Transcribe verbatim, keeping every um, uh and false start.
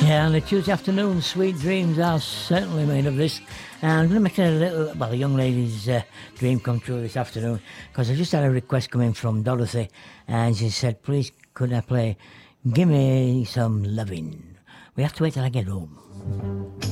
Yeah, on a Tuesday afternoon, sweet dreams are certainly made of this. And I'm going to make a little, well, a young lady's uh, dream come true this afternoon, because I just had a request coming from Dorothy, and she said, please, could I play Gimme Some Lovin'? We have to wait till I get home.